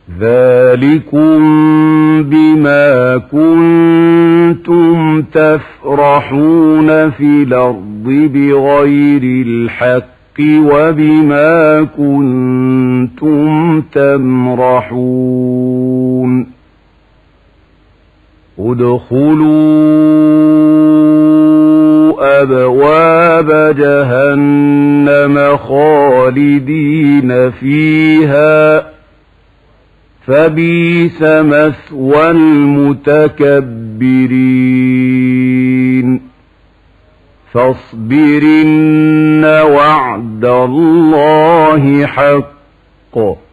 ذلكم بما كنتم تفرحون في الأرض بغير الحق وبما كنتم تمرحون ادخلوا أبواب جهنم خالدين فيها فبئس مثوى المتكبرين فاصبر إن وعد الله حق